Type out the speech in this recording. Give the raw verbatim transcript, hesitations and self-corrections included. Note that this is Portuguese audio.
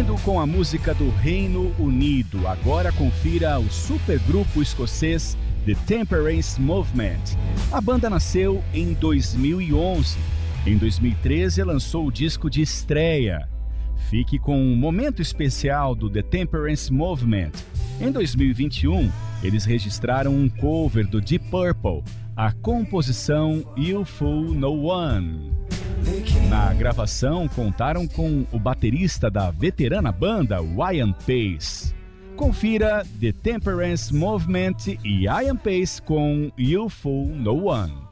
Abrindo com a música do Reino Unido, agora confira o supergrupo escocês The Temperance Movement. A banda nasceu em dois mil e onze. Em dois mil e treze lançou o disco de estreia. Fique com um momento especial do The Temperance Movement. Em dois mil e vinte e um, eles registraram um cover do Deep Purple, a composição You Fool No One. Na gravação, contaram com o baterista da veterana banda, Ian Pace. Confira The Temperance Movement e Ian Pace com You Fool No One.